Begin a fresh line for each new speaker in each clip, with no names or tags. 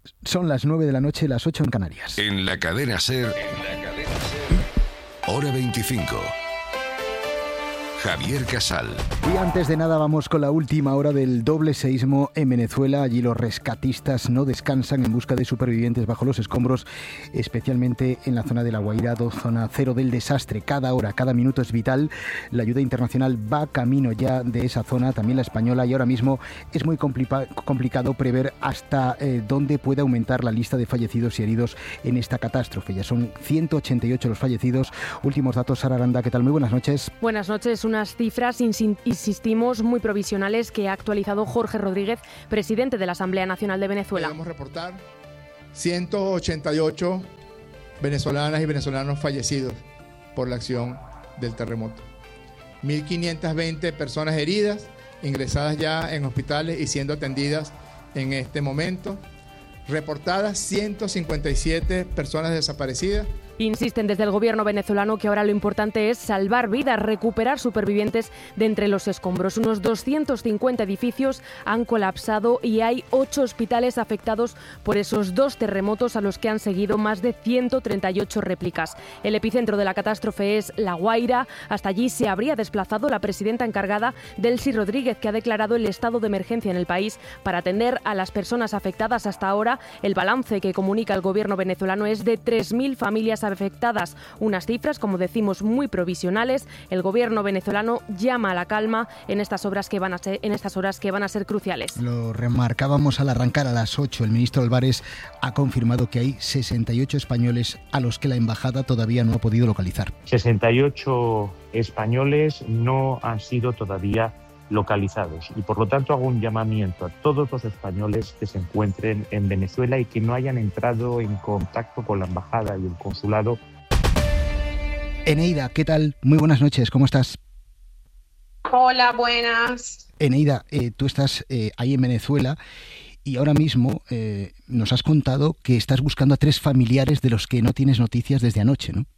Son las 9 de la noche, las 8 en Canarias.
En la cadena SER, hora 25. Javier Casal.
Y antes de nada vamos con la última hora del doble seísmo en Venezuela. Allí los rescatistas no descansan en busca de supervivientes bajo los escombros, especialmente en la zona de La Guaira, zona cero del desastre. Cada hora, cada minuto es vital. La ayuda internacional va camino ya de esa zona, también la española, y ahora mismo es muy complicado prever hasta dónde puede aumentar la lista de fallecidos y heridos en esta catástrofe. Ya son 188 los fallecidos. Últimos datos, Sara Aranda, ¿qué tal? Muy buenas noches.
Buenas noches. Unas cifras, insistimos, muy provisionales que ha actualizado Jorge Rodríguez, presidente de la Asamblea Nacional de Venezuela.
Podemos reportar 188 venezolanas y venezolanos fallecidos por la acción del terremoto. 1.520 personas heridas, ingresadas ya en hospitales y siendo atendidas en este momento. Reportadas 157 personas desaparecidas.
Insisten desde el gobierno venezolano que ahora lo importante es salvar vidas, recuperar supervivientes de entre los escombros. Unos 250 edificios han colapsado y hay 8 hospitales afectados por esos 2 terremotos a los que han seguido más de 138 réplicas. El epicentro de la catástrofe es La Guaira. Hasta allí se habría desplazado la presidenta encargada, Delcy Rodríguez, que ha declarado el estado de emergencia en el país para atender a las personas afectadas. Hasta ahora, el balance que comunica el gobierno venezolano es de 3.000 familias afectadas, unas cifras, como decimos, muy provisionales. El gobierno venezolano llama a la calma en estas horas que van a ser cruciales.
Lo remarcábamos al arrancar a las 8. El ministro Álvarez ha confirmado que hay 68 españoles a los que la embajada todavía no ha podido localizar.
68 españoles no han sido todavía localizados y por lo tanto hago un llamamiento a todos los españoles que se encuentren en Venezuela y que no hayan entrado en contacto con la embajada y el consulado.
Eneida, ¿qué tal? Muy buenas noches, ¿cómo estás?
Hola, buenas.
Eneida, tú estás ahí en Venezuela y ahora mismo nos has contado que estás buscando a 3 familiares de los que no tienes noticias desde anoche, ¿no?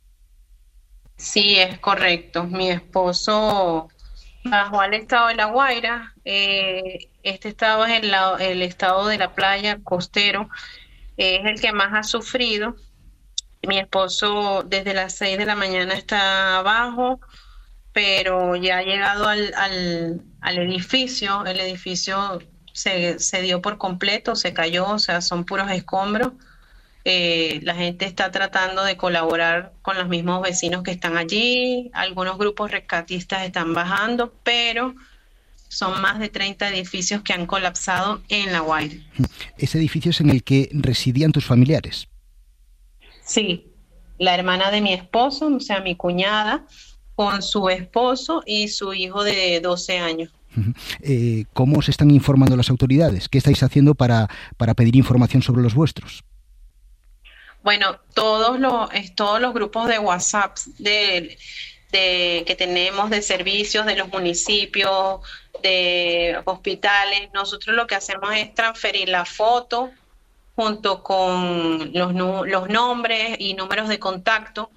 Sí, es correcto. Mi esposo bajó al estado de La Guaira. Este estado es el estado de la playa costero, es el que más ha sufrido. Mi esposo desde las 6 de la mañana está abajo, pero ya ha llegado al edificio. El edificio se dio por completo, se cayó, o sea, son puros escombros. La gente está tratando de colaborar con los mismos vecinos que están allí. Algunos grupos rescatistas están bajando, pero son más de 30 edificios que han colapsado en La Guaira.
¿Ese edificio es en el que residían tus familiares?
Sí, la hermana de mi esposo, o sea, mi cuñada, con su esposo y su hijo de 12 años.
¿Cómo os están informando las autoridades? ¿Qué estáis haciendo para pedir información sobre los vuestros?
Bueno, todos los grupos de WhatsApp que tenemos de servicios de los municipios, de hospitales, nosotros lo que hacemos es transferir la foto junto con los nombres y números de contacto,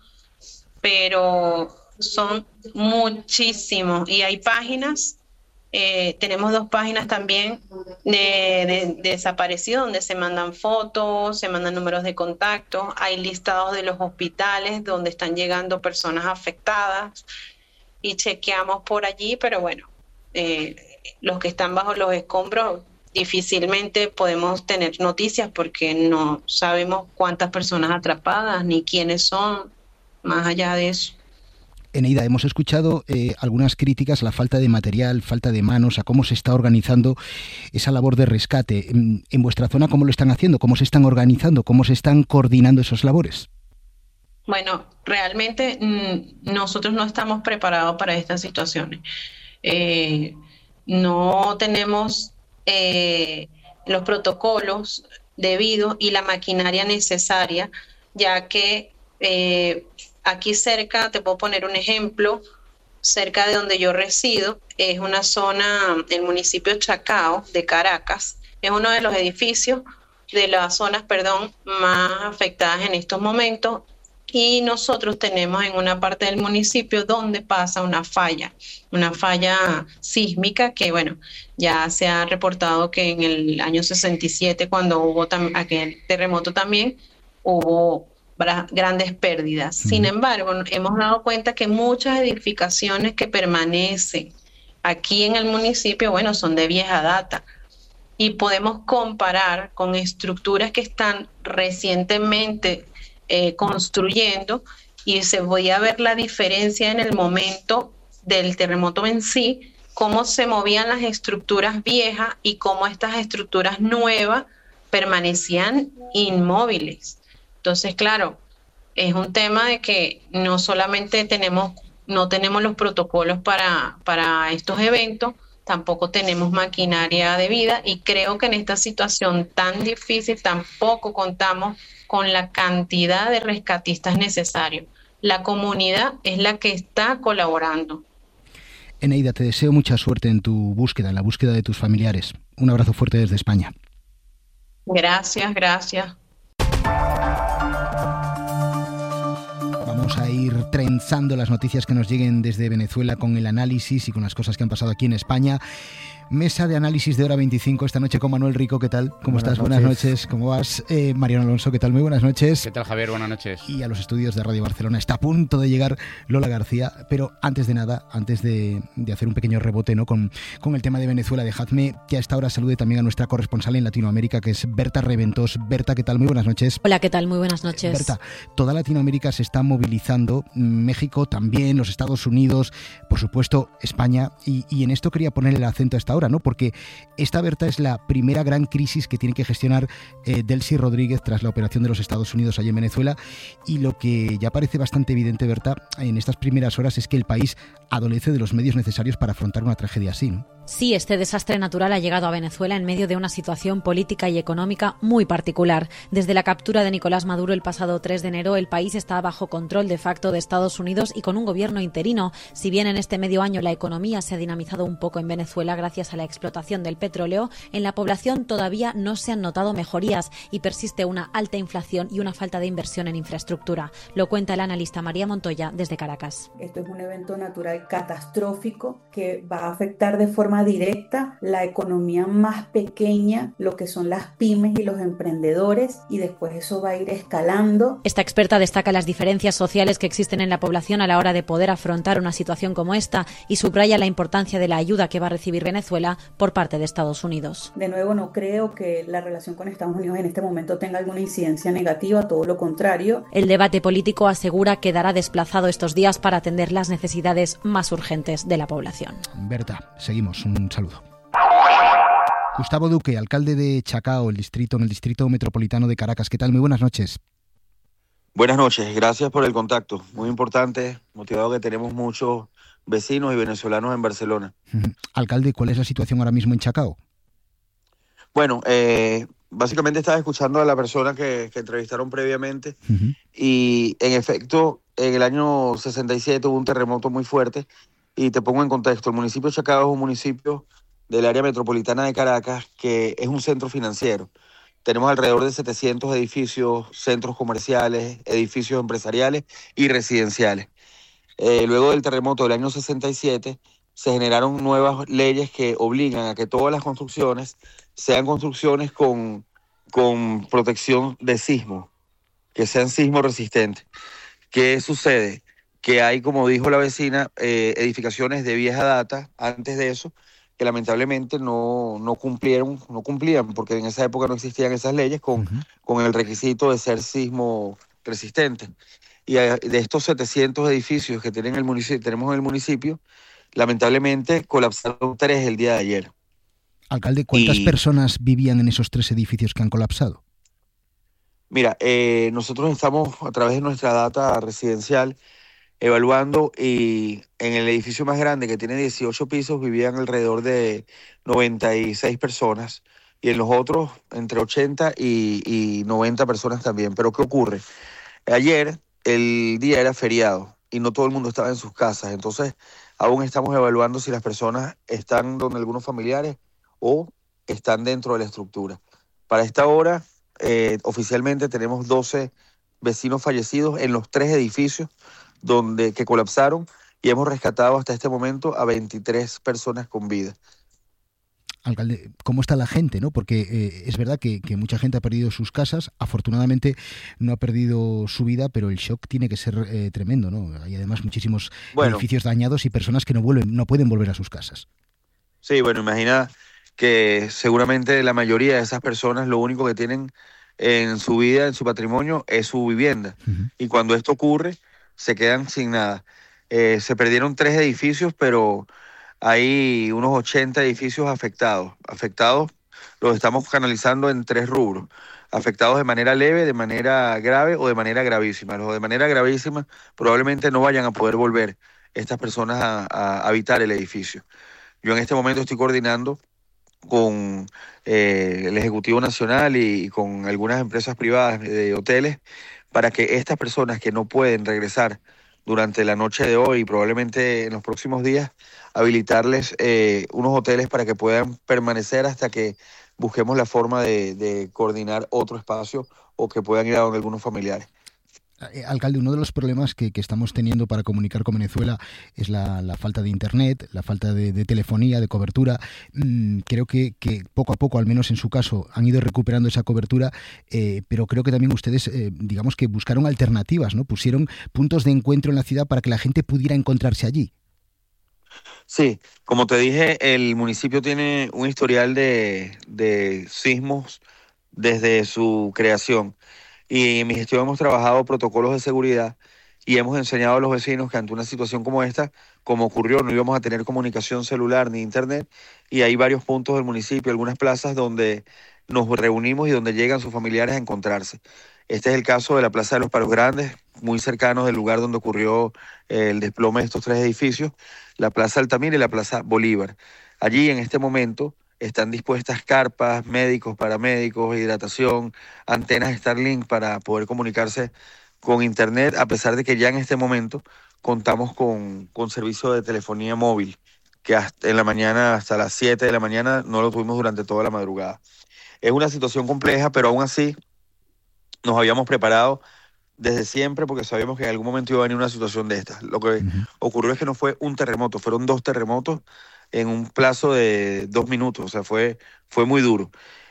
pero son muchísimos y hay páginas. Tenemos 2 páginas también de desaparecidos donde se mandan fotos, se mandan números de contacto, hay listados de los hospitales donde están llegando personas afectadas y chequeamos por allí, pero bueno, los que están bajo los escombros difícilmente podemos tener noticias porque no sabemos cuántas personas atrapadas ni quiénes son, más allá de eso.
Eneida, hemos escuchado algunas críticas a la falta de material, falta de manos, a cómo se está organizando esa labor de rescate. En vuestra zona, ¿cómo lo están haciendo? ¿Cómo se están organizando? ¿Cómo se están coordinando esas labores?
Bueno, realmente nosotros no estamos preparados para estas situaciones. No tenemos los protocolos debidos y la maquinaria necesaria, ya que aquí cerca, te puedo poner un ejemplo, cerca de donde yo resido, es una zona, el municipio Chacao de Caracas, es uno de los edificios de las zonas, más afectadas en estos momentos. y nosotros tenemos en una parte del municipio donde pasa una falla sísmica que, bueno, ya se ha reportado que en el año 67, cuando hubo aquel terremoto también, hubo grandes pérdidas. Sin embargo, hemos dado cuenta que muchas edificaciones que permanecen aquí en el municipio, bueno, son de vieja data. Y podemos comparar con estructuras que están recientemente construyendo, y se podía ver la diferencia en el momento del terremoto en sí, cómo se movían las estructuras viejas y cómo estas estructuras nuevas permanecían inmóviles. Entonces, claro, es un tema de que no solamente no tenemos los protocolos para estos eventos, tampoco tenemos maquinaria debida, y creo que en esta situación tan difícil tampoco contamos con la cantidad de rescatistas necesarios. La comunidad es la que está colaborando.
Eneida, te deseo mucha suerte en tu búsqueda, en la búsqueda de tus familiares. Un abrazo fuerte desde España.
Gracias.
Vamos a ir trenzando las noticias que nos lleguen desde Venezuela con el análisis y con las cosas que han pasado aquí en España. Mesa de análisis de Hora 25 esta noche con Manuel Rico. ¿Qué tal? ¿Cómo estás? Buenas noches. ¿Cómo vas? Mariano Alonso, ¿qué tal? Muy buenas noches.
¿Qué tal, Javier? Buenas noches.
Y a los estudios de Radio Barcelona está a punto de llegar Lola García, pero antes de nada, antes de hacer un pequeño rebote, ¿no?, con el tema de Venezuela, dejadme que a esta hora salude también a nuestra corresponsal en Latinoamérica, que es Berta Reventós. Berta, ¿qué tal? Muy buenas noches.
Hola, ¿qué tal? Muy buenas noches.
Berta, toda Latinoamérica se está movilizando, México también, los Estados Unidos, por supuesto España, y en esto quería poner el acento a esta hora, ¿no?, porque esta, Berta, es la primera gran crisis que tiene que gestionar Delcy Rodríguez tras la operación de los Estados Unidos allí en Venezuela, y lo que ya parece bastante evidente, Berta, en estas primeras horas es que el país adolece de los medios necesarios para afrontar una tragedia así, ¿no?
Sí, este desastre natural ha llegado a Venezuela en medio de una situación política y económica muy particular. Desde la captura de Nicolás Maduro el pasado 3 de enero, el país está bajo control de facto de Estados Unidos y con un gobierno interino. Si bien en este medio año la economía se ha dinamizado un poco en Venezuela gracias a la explotación del petróleo, en la población todavía no se han notado mejorías y persiste una alta inflación y una falta de inversión en infraestructura. Lo cuenta el analista María Montoya desde Caracas.
Esto es un evento natural catastrófico que va a afectar de forma directa la economía más pequeña, lo que son las pymes y los emprendedores, y después eso va a ir escalando.
Esta experta destaca las diferencias sociales que existen en la población a la hora de poder afrontar una situación como esta y subraya la importancia de la ayuda que va a recibir Venezuela por parte de Estados Unidos.
De nuevo, no creo que la relación con Estados Unidos en este momento tenga alguna incidencia negativa, todo lo contrario.
El debate político asegura quedará desplazado estos días para atender las necesidades más urgentes de la población.
Berta, seguimos. Un saludo. Gustavo Duque, alcalde de Chacao, en el distrito metropolitano de Caracas. ¿Qué tal? Muy buenas noches.
Buenas noches, gracias por el contacto. Muy importante, motivado que tenemos muchos vecinos y venezolanos en Barcelona.
Alcalde, ¿cuál es la situación ahora mismo en Chacao?
Bueno, básicamente estaba escuchando a la persona que entrevistaron previamente y en efecto en el año 67 hubo un terremoto muy fuerte. Y te pongo en contexto, el municipio de Chacao es un municipio del área metropolitana de Caracas que es un centro financiero. Tenemos alrededor de 700 edificios, centros comerciales, edificios empresariales y residenciales. Luego del terremoto del año 67 se generaron nuevas leyes que obligan a que todas las construcciones sean construcciones con protección de sismo, que sean sismo resistentes. ¿Qué sucede? Que hay, como dijo la vecina, edificaciones de vieja data antes de eso, que lamentablemente no cumplían, porque en esa época no existían esas leyes con el requisito de ser sismo resistente. Y de estos 700 edificios que tenemos en el municipio, lamentablemente colapsaron 3 el día de ayer.
Alcalde, ¿cuántas personas vivían en esos 3 edificios que han colapsado?
Mira, nosotros estamos a través de nuestra data residencial evaluando, y en el edificio más grande, que tiene 18 pisos, vivían alrededor de 96 personas, y en los otros entre 80 y 90 personas también. Pero ¿qué ocurre? Ayer el día era feriado y no todo el mundo estaba en sus casas, entonces aún estamos evaluando si las personas están donde algunos familiares o están dentro de la estructura. Para esta hora, oficialmente tenemos 12 vecinos fallecidos en los 3 edificios que colapsaron, y hemos rescatado hasta este momento a 23 personas con vida.
Alcalde, ¿cómo está la gente, no? Porque es verdad que mucha gente ha perdido sus casas, afortunadamente no ha perdido su vida, pero el shock tiene que ser tremendo, ¿no? Hay además muchísimos edificios dañados y personas que no pueden volver a sus casas.
Sí, bueno, imagina que seguramente la mayoría de esas personas lo único que tienen en su vida, en su patrimonio, es su vivienda. Uh-huh. Y cuando esto ocurre, se quedan sin nada. Se perdieron 3 edificios, pero hay unos 80 edificios afectados. Afectados los estamos canalizando en 3 rubros. Afectados de manera leve, de manera grave o de manera gravísima. Los de manera gravísima probablemente no vayan a poder volver estas personas a habitar el edificio. Yo en este momento estoy coordinando con el Ejecutivo Nacional y con algunas empresas privadas de hoteles para que estas personas que no pueden regresar durante la noche de hoy y probablemente en los próximos días, habilitarles unos hoteles para que puedan permanecer hasta que busquemos la forma de coordinar otro espacio o que puedan ir a donde algunos familiares.
Alcalde, uno de los problemas que estamos teniendo para comunicar con Venezuela es la falta de internet, la falta de telefonía, de cobertura. Creo que poco a poco, al menos en su caso, han ido recuperando esa cobertura, pero creo que también ustedes, digamos que buscaron alternativas, ¿no? Pusieron puntos de encuentro en la ciudad para que la gente pudiera encontrarse allí.
Sí, como te dije, el municipio tiene un historial de sismos desde su creación. Y en mi gestión hemos trabajado protocolos de seguridad y hemos enseñado a los vecinos que ante una situación como esta, como ocurrió, no íbamos a tener comunicación celular ni internet, y hay varios puntos del municipio, algunas plazas donde nos reunimos y donde llegan sus familiares a encontrarse. Este es el caso de la Plaza de los Palos Grandes, muy cercanos del lugar donde ocurrió el desplome de estos 3 edificios, la Plaza Altamira y la Plaza Bolívar. Allí en este momento están dispuestas carpas, médicos, paramédicos, hidratación, antenas Starlink para poder comunicarse con internet, a pesar de que ya en este momento contamos con servicio de telefonía móvil, que hasta en la mañana, hasta las 7 de la mañana, no lo tuvimos durante toda la madrugada. Es una situación compleja, pero aún así nos habíamos preparado desde siempre porque sabíamos que en algún momento iba a venir una situación de estas. Lo que ocurrió es que no fue un terremoto, fueron 2 terremotos en un plazo de 2 minutos, o sea, fue muy duro.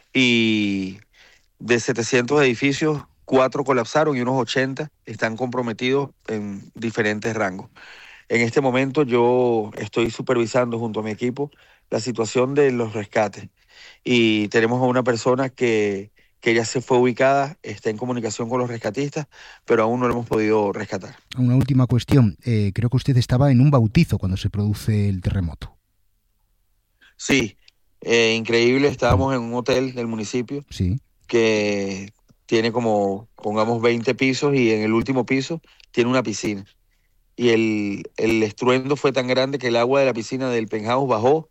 Y de 700 edificios, 4 colapsaron y unos 80 están comprometidos en diferentes rangos. En este momento yo estoy supervisando junto a mi equipo la situación de los rescates y tenemos a una persona que ya se fue ubicada, está en comunicación con los rescatistas, pero aún no lo hemos podido rescatar.
Una última cuestión, creo que usted estaba en un bautizo cuando se produce el terremoto.
Sí, increíble, estábamos en un hotel del municipio que tiene como, pongamos, 20 pisos y en el último piso tiene una piscina. Y el estruendo fue tan grande que el agua de la piscina del penthouse bajó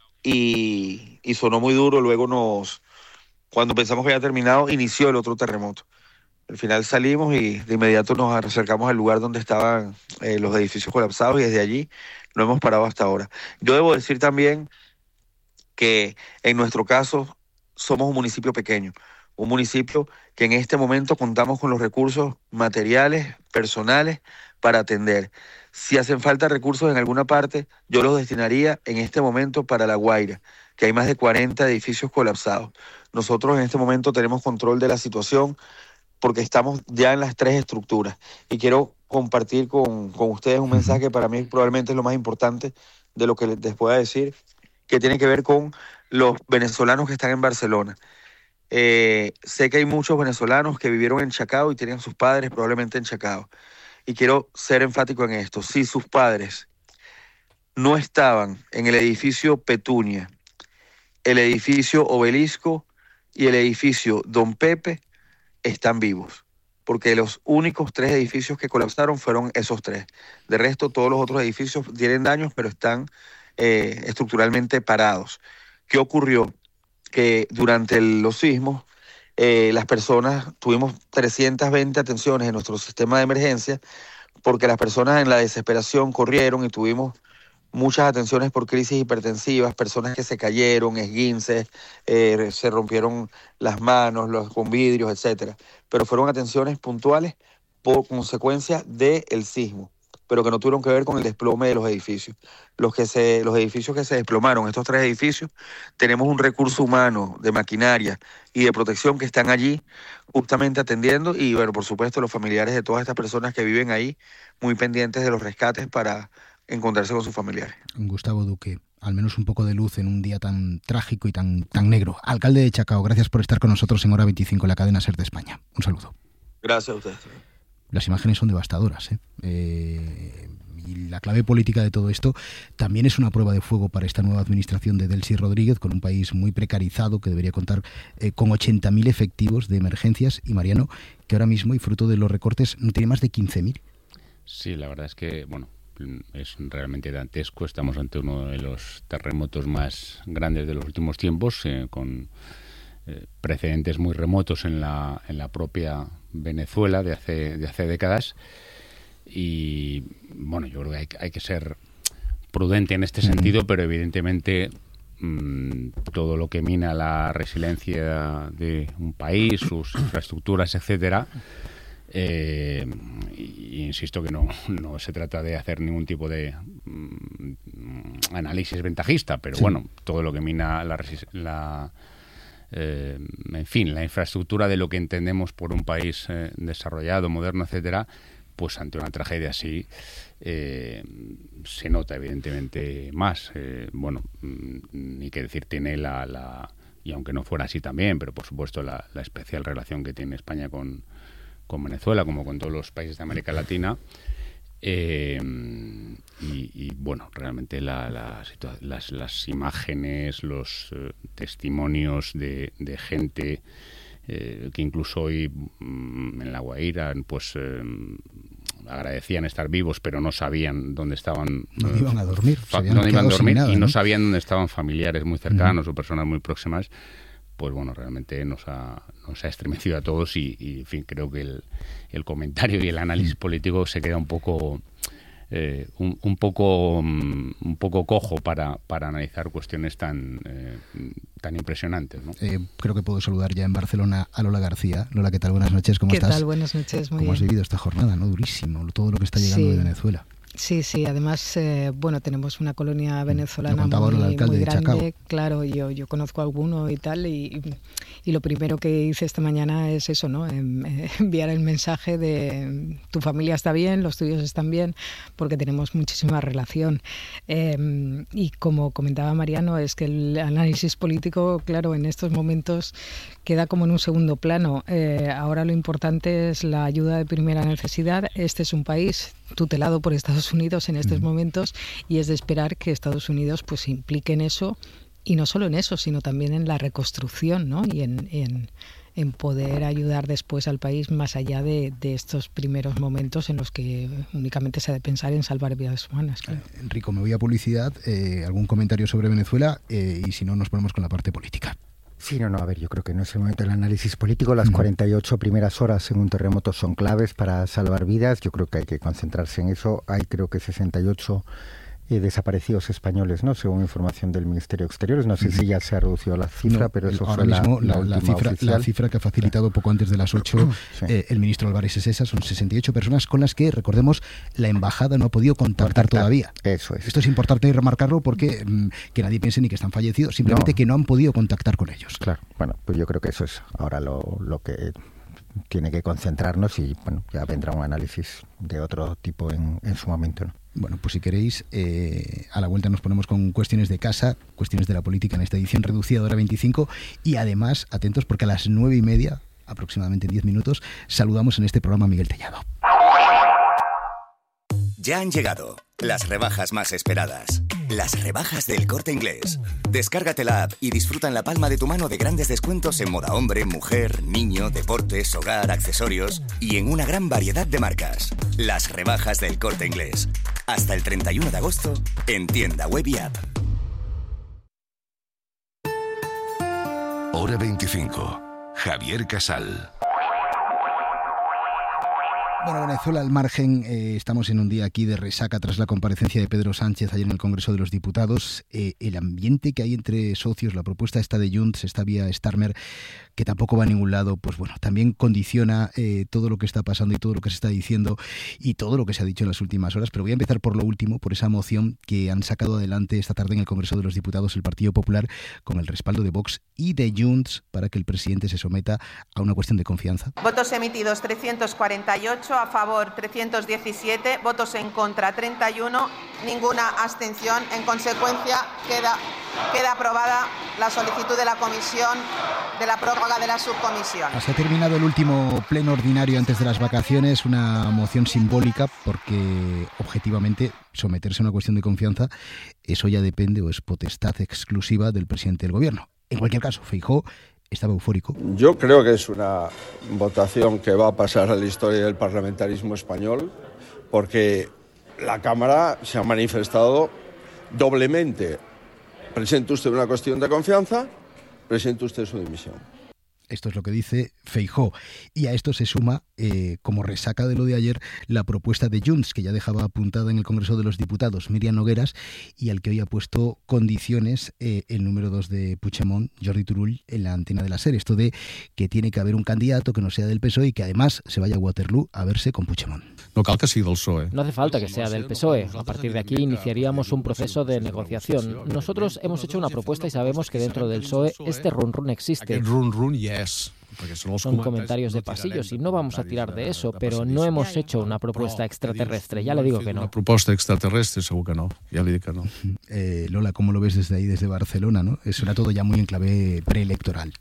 y sonó muy duro. Luego cuando pensamos que había terminado, inició el otro terremoto. Al final salimos y de inmediato nos acercamos al lugar donde estaban los edificios colapsados y desde allí no hemos parado hasta ahora. Yo debo decir también que en nuestro caso somos un municipio pequeño, un municipio que en este momento contamos con los recursos materiales, personales, para atender. Si hacen falta recursos en alguna parte, yo los destinaría en este momento para La Guaira, que hay más de 40 edificios colapsados. Nosotros en este momento tenemos control de la situación porque estamos ya en las 3 estructuras. Y quiero compartir con ustedes un mensaje que para mí probablemente es lo más importante de lo que les pueda decir, que tiene que ver con los venezolanos que están en Barcelona. Sé que hay muchos venezolanos que vivieron en Chacao y tenían sus padres probablemente en Chacao. Y quiero ser enfático en esto. Si sus padres no estaban en el edificio Petunia, el edificio Obelisco y el edificio Don Pepe, están vivos. Porque los únicos 3 edificios que colapsaron fueron esos 3. De resto, todos los otros edificios tienen daños, pero están estructuralmente parados. ¿Qué ocurrió? Que durante los sismos, las personas, tuvimos 320 atenciones en nuestro sistema de emergencia, porque las personas en la desesperación corrieron y tuvimos muchas atenciones por crisis hipertensivas, personas que se cayeron, esguinces, se rompieron las manos, con vidrios, etcétera. Pero fueron atenciones puntuales por consecuencia del sismo, pero que no tuvieron que ver con el desplome de los edificios. Los edificios que se desplomaron, estos 3 edificios, tenemos un recurso humano de maquinaria y de protección que están allí justamente atendiendo, y bueno, por supuesto los familiares de todas estas personas que viven ahí, muy pendientes de los rescates para encontrarse con sus familiares.
Gustavo Duque, al menos un poco de luz en un día tan trágico y tan negro. Alcalde de Chacao, gracias por estar con nosotros en Hora 25 en la cadena SER de España. Un saludo.
Gracias a ustedes.
Las imágenes son devastadoras, y la clave política de todo esto también es una prueba de fuego para esta nueva administración de Delcy Rodríguez, con un país muy precarizado que debería contar con 80.000 efectivos de emergencias, y Mariano, que ahora mismo, y fruto de los recortes, no tiene más de 15.000.
Sí, la verdad es que, bueno, es realmente dantesco. Estamos ante uno de los terremotos más grandes de los últimos tiempos, con precedentes muy remotos en la propia Venezuela de hace décadas. Y bueno, yo creo que hay que ser prudente en este sentido, pero evidentemente todo lo que mina la resiliencia de un país, sus infraestructuras, etcétera, y insisto que no se trata de hacer ningún tipo de análisis ventajista, pero bueno, todo lo que mina en fin, la infraestructura de lo que entendemos por un país desarrollado, moderno, etcétera, pues ante una tragedia así se nota evidentemente más. Bueno, ni que decir, tiene y aunque no fuera así también, pero por supuesto la especial relación que tiene España con Venezuela, como con todos los países de América Latina. Y bueno, realmente las imágenes, los testimonios de gente que incluso hoy en La Guaira pues agradecían estar vivos, pero no sabían dónde estaban.
No iban a dormir.
Dónde iban a dormir, nada, y no sabían dónde estaban familiares muy cercanos o personas muy próximas. Pues bueno, realmente nos ha estremecido a todos y en fin, creo que el comentario y el análisis político se queda un poco un poco cojo para analizar cuestiones tan impresionantes, ¿no?
Creo que puedo saludar ya en Barcelona a Lola García. Lola, ¿qué tal? Buenas noches, ¿cómo estás?
¿Qué tal? Buenas noches, muy bien.
¿Cómo has vivido esta jornada, no? Durísimo, todo lo que está llegando de Venezuela.
Sí, además, bueno, tenemos una colonia venezolana
muy
grande, claro, yo conozco a alguno y tal, y lo primero que hice esta mañana es eso, ¿no? Enviar el mensaje de tu familia está bien, los tuyos están bien, porque tenemos muchísima relación. Y como comentaba Mariano, es que el análisis político, claro, en estos momentos queda como en un segundo plano. Ahora lo importante es la ayuda de primera necesidad. Este es un país tutelado por Estados Unidos en estos momentos, y es de esperar que Estados Unidos pues se implique en eso, y no solo en eso, sino también en la reconstrucción, ¿no? Y en poder ayudar después al país más allá de estos primeros momentos en los que únicamente se ha de pensar en salvar vidas humanas. Claro.
Enrico, me voy a publicidad. ¿Algún comentario sobre Venezuela? Y si no, nos ponemos con la parte política.
Sí, a ver, yo creo que no es el momento del análisis político. Las 48 primeras horas en un terremoto son claves para salvar vidas. Yo creo que hay que concentrarse en eso. Hay, creo que 68 desaparecidos españoles, ¿no? Según información del Ministerio de Exteriores. No sé si ya se ha reducido la cifra, pero eso
ahora
fue
mismo
la
cifra que ha facilitado poco antes de las 8 el ministro Álvarez es esa. Son 68 personas con las que, recordemos, la embajada no ha podido contactar todavía.
Eso es.
Esto es importante remarcarlo porque que nadie piense ni que están fallecidos, simplemente que no han podido contactar con ellos.
Claro, bueno, pues yo creo que eso es ahora lo que tiene que concentrarnos, y bueno, ya vendrá un análisis de otro tipo en su momento, ¿no?
Bueno, pues si queréis, a la vuelta nos ponemos con cuestiones de casa, cuestiones de la política en esta edición reducida de Hora 25, y además, atentos, porque a las 9:30, aproximadamente 10 minutos, saludamos en este programa a Miguel Tellado.
Ya han llegado las rebajas más esperadas. Las rebajas del Corte Inglés. Descárgate la app y disfruta en la palma de tu mano de grandes descuentos en moda hombre, mujer, niño, deportes, hogar, accesorios y en una gran variedad de marcas. Las rebajas del Corte Inglés. Hasta el 31 de agosto en tienda web y app.
Hora 25. Javier Casal.
Bueno, Venezuela al margen, estamos en un día aquí de resaca tras la comparecencia de Pedro Sánchez ayer en el Congreso de los Diputados. El ambiente que hay entre socios, la propuesta esta de Junts, esta vía Starmer, que tampoco va a ningún lado, pues bueno, también condiciona todo lo que está pasando y todo lo que se está diciendo y todo lo que se ha dicho en las últimas horas. Pero voy a empezar por lo último, por esa moción que han sacado adelante esta tarde en el Congreso de los Diputados el Partido Popular con el respaldo de Vox y de Junts para que el presidente se someta a una cuestión de confianza.
Votos emitidos 348, a favor 317, votos en contra 31, ninguna abstención. En consecuencia, queda aprobada la solicitud de la comisión de la prórroga de la subcomisión.
Se ha terminado el último pleno ordinario antes de las vacaciones, una moción simbólica porque objetivamente someterse a una cuestión de confianza, eso ya depende o es potestad exclusiva del presidente del gobierno. En cualquier caso, Feijóo estaba eufórico.
Yo creo que es una votación que va a pasar a la historia del parlamentarismo español porque la Cámara se ha manifestado doblemente. Presente usted una cuestión de confianza, presente usted su dimisión.
Esto es lo que dice Feijóo. Y a esto se suma, como resaca de lo de ayer, la propuesta de Junts, que ya dejaba apuntada en el Congreso de los Diputados Míriam Nogueras, y al que hoy ha puesto condiciones el número 2 de Puigdemont, Jordi Turull, en la antena de la SER. Esto de que tiene que haber un candidato que no sea del PSOE y que además se vaya a Waterloo a verse con Puigdemont.
No cal que sigui del PSOE.
No hace falta que sea del PSOE. A partir de aquí iniciaríamos un proceso de negociación. Nosotros hemos hecho una propuesta y sabemos que dentro del PSOE este run-run existe.
Aquest run-run yes.
Son comentarios de pasillos y no vamos a tirar de eso, pero no hemos hecho una propuesta extraterrestre, ya le digo que no.
Una propuesta extraterrestre segur que no, ya le digo que no.
Lola, ¿cómo lo ves desde ahí, desde Barcelona, no? Suena todo ya muy en clave preelectoral.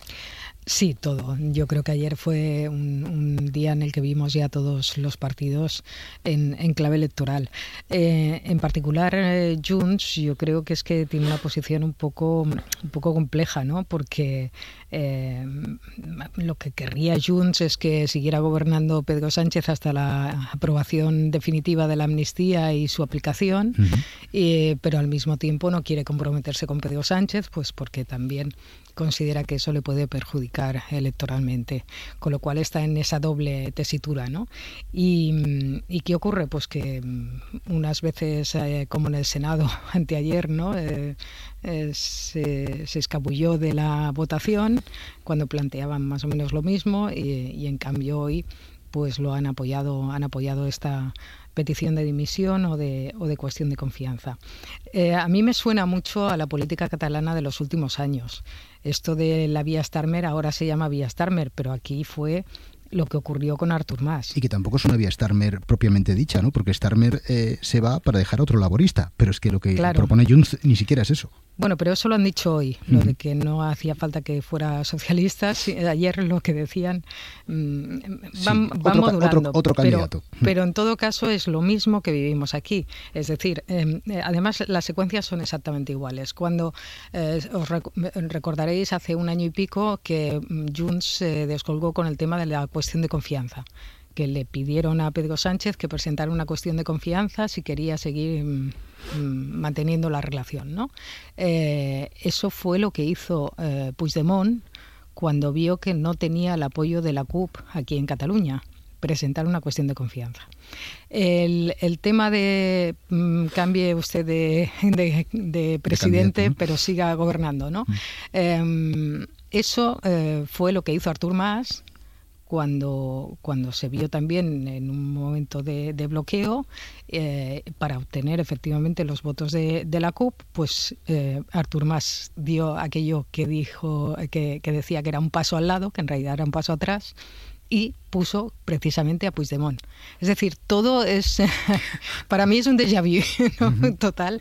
Sí, todo. Yo creo que ayer fue un día en el que vimos ya todos los partidos en clave electoral. En particular, Junts, yo creo que es que tiene una posición un poco compleja, ¿no? Porque lo que querría Junts es que siguiera gobernando Pedro Sánchez hasta la aprobación definitiva de la amnistía y su aplicación, pero al mismo tiempo no quiere comprometerse con Pedro Sánchez, pues porque también considera que eso le puede perjudicar electoralmente, con lo cual está en esa doble tesitura, ¿no? ¿Y qué ocurre? Pues que unas veces, como en el Senado anteayer, ¿no? Se escabulló de la votación cuando planteaban más o menos lo mismo y en cambio hoy pues lo han apoyado esta petición de dimisión o de cuestión de confianza. A mí me suena mucho a la política catalana de los últimos años. Esto de la vía Starmer ahora se llama vía Starmer, pero aquí fue lo que ocurrió con Artur Mas.
Y que tampoco es una vía Starmer propiamente dicha, ¿no? Porque Starmer se va para dejar a otro laborista, pero es que lo que propone Junts ni siquiera es eso.
Bueno, pero eso lo han dicho hoy, lo de que no hacía falta que fuera socialista. Ayer lo que decían van modulando.
Otro candidato.
Pero en todo caso es lo mismo que vivimos aquí. Es decir, además las secuencias son exactamente iguales. Cuando os recordaréis hace un año y pico que Junts se descolgó con el tema de la cuestión de confianza, que le pidieron a Pedro Sánchez que presentara una cuestión de confianza si quería seguir manteniendo la relación, ¿no? Eso fue lo que hizo Puigdemont cuando vio que no tenía el apoyo de la CUP aquí en Cataluña, presentar una cuestión de confianza. El tema de cambie usted de presidente, pero siga gobernando, ¿no? Eso fue lo que hizo Artur Mas cuando se vio también en un momento de bloqueo para obtener efectivamente los votos de la CUP, pues Artur Mas dio aquello que dijo que decía que era un paso al lado, que en realidad era un paso atrás, y puso precisamente a Puigdemont. Es decir, todo es para mí es un déjà vu, ¿no? Total.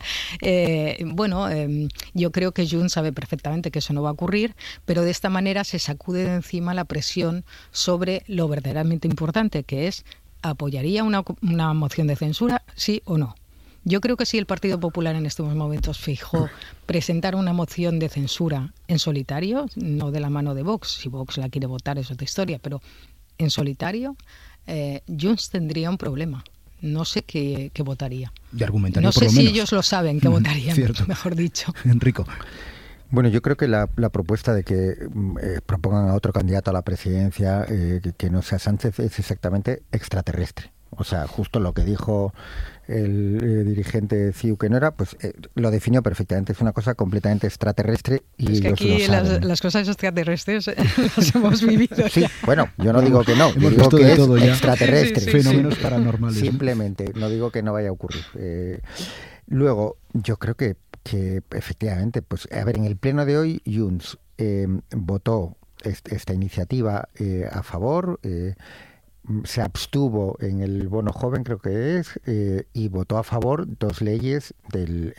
Yo creo que Junts sabe perfectamente que eso no va a ocurrir, pero de esta manera se sacude de encima la presión sobre lo verdaderamente importante, que es ¿apoyaría una moción de censura, sí o no? Yo creo que si el Partido Popular en estos momentos fijó presentar una moción de censura en solitario, no de la mano de Vox, si Vox la quiere votar es otra historia, pero en solitario, Junts tendría un problema. No sé qué votaría.
De argumentario,
no
por
sé
lo
si
menos.
Ellos lo saben que votarían,
Cierto.
mejor dicho.
Enrico.
Bueno, yo creo que la propuesta de que propongan a otro candidato a la presidencia que no sea Sánchez es exactamente extraterrestre. O sea, justo lo que dijo el dirigente de CiU que no era, pues lo definió perfectamente. Es una cosa completamente extraterrestre y
es que
ellos
aquí
lo saben.
las cosas extraterrestres las hemos vivido.
Sí, bueno, yo no digo que no, yo digo que es extraterrestre.
Sí, fenómenos paranormales.
Simplemente, no digo que no vaya a ocurrir. Luego, yo creo que efectivamente, pues a ver, en el pleno de hoy, Junts votó esta iniciativa a favor, se abstuvo en el bono joven, creo que es, y votó a favor dos leyes del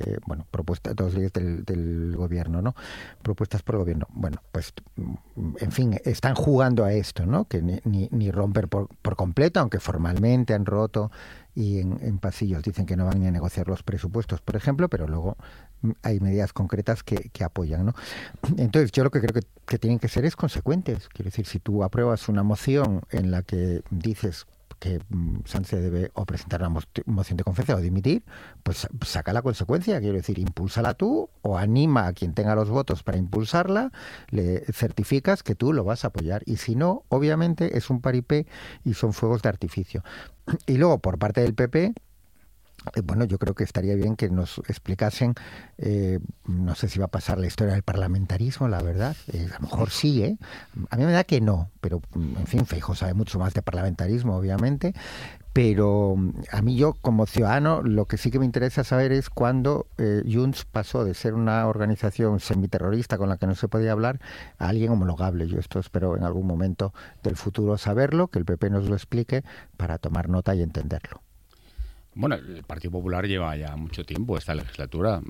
gobierno, ¿no? Propuestas por el gobierno. Bueno, pues en fin, están jugando a esto, ¿no? Que ni romper por completo, aunque formalmente han roto y en pasillos dicen que no van ni a negociar los presupuestos, por ejemplo, pero luego hay medidas concretas que apoyan, ¿no? Entonces, yo lo que creo que tienen que ser es consecuentes. Quiero decir, si tú apruebas una moción en la que dices que Sánchez debe o presentar una moción de confianza o dimitir, pues saca la consecuencia, quiero decir, impúlsala tú o anima a quien tenga los votos para impulsarla, le certificas que tú lo vas a apoyar y si no, obviamente es un paripé y son fuegos de artificio. Y luego, por parte del PP, bueno, yo creo que estaría bien que nos explicasen, no sé si va a pasar la historia del parlamentarismo, la verdad, a lo mejor sí, a mí me da que no, pero en fin, Feijóo sabe mucho más de parlamentarismo, obviamente, pero a mí yo como ciudadano lo que sí que me interesa saber es cuándo Junts pasó de ser una organización semiterrorista con la que no se podía hablar a alguien homologable. Yo esto espero en algún momento del futuro saberlo, que el PP nos lo explique para tomar nota y entenderlo.
Bueno, el Partido Popular lleva ya mucho tiempo esta legislatura,